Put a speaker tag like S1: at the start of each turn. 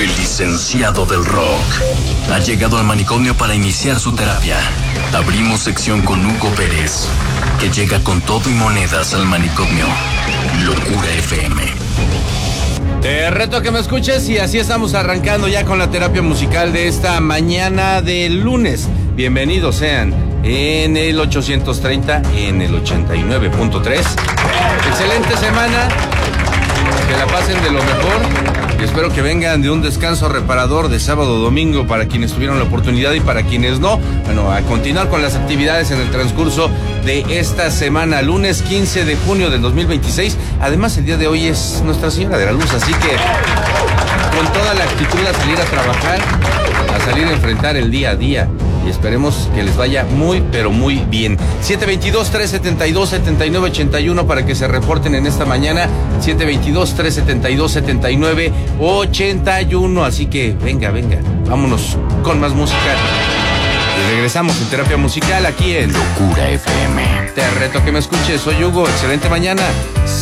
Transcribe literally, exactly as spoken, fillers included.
S1: El licenciado del rock ha llegado al manicomio para iniciar su terapia. Abrimos sección con Hugo Pérez, que llega con todo y monedas al manicomio. Locura F M.
S2: Te reto a que me escuches y así estamos arrancando ya con la terapia musical de esta mañana de lunes. Bienvenidos sean en el ochocientos treinta, en el ochenta y nueve punto tres. Excelente semana, que la pasen de lo mejor y espero que vengan de un descanso reparador de sábado o domingo para quienes tuvieron la oportunidad y para quienes no. Bueno, a continuar con las actividades en el transcurso de esta semana, lunes quince de junio del dos mil veintiséis. Además, el día de hoy es Nuestra Señora de la Luz, así que con toda la actitud a salir a trabajar, a salir a enfrentar el día a día. Y esperemos que les vaya muy, pero muy bien. siete veintidós, trescientos setenta y dos, setenta y nueve ochenta y uno para que se reporten en esta mañana. siete veintidós, trescientos setenta y dos, setenta y nueve ochenta y uno. Así que venga, venga, vámonos con más música. Y regresamos en terapia musical aquí en
S1: Locura F M.
S2: Te reto a que me escuches. Soy Hugo. Excelente mañana.